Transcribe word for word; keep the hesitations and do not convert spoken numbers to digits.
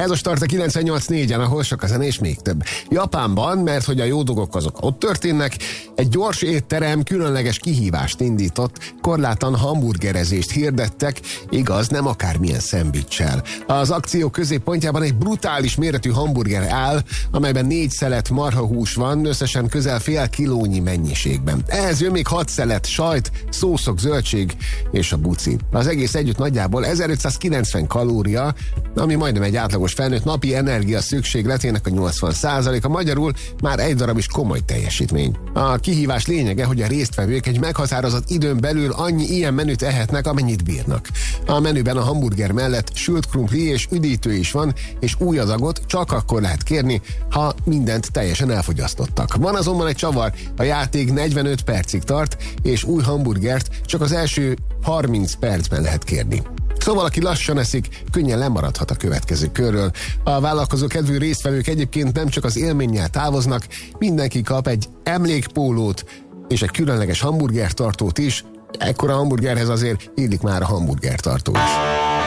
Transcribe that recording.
Ez a Start a kilencvennyolc négyen, ahol sok a zene és még több. Japánban, mert hogy a jó dolgok azok ott történnek, egy gyors étterem különleges kihívást indított, korlátlan hamburgerezést hirdettek, igaz, nem akármilyen szendvicssel. Az akció középpontjában egy brutális méretű hamburger áll, amelyben négy szelet marhahús van, összesen közel fél kilónyi mennyiségben. Ehhez jön még hat szelet sajt, szószok, zöldség és a buci. Az egész együtt nagyjából ezerötszázkilencven kalória, ami majdnem egy átlagos felnőtt napi energia szükségletének a nyolcvan százaléka, magyarul már egy darab is komoly teljesítmény. A kihívás lényege, hogy a résztvevők egy meghatározott időn belül annyi ilyen menüt ehetnek, amennyit bírnak. A menüben a hamburger mellett sült krumpli és üdítő is van, és új adagot csak akkor lehet kérni, ha mindent teljesen elfogyasztottak. Van azonban egy csavar, a játék negyvenöt percig tart, és új hamburgert csak az első harminc percben lehet kérni. Szóval, aki lassan eszik, könnyen lemaradhat a következő körről. A vállalkozó kedvű résztvevők egyébként nem csak az élménnyel távoznak, mindenki kap egy emlékpólót és egy különleges hamburgertartót is. Ekkora hamburgerhez azért illik már a hamburgertartó is.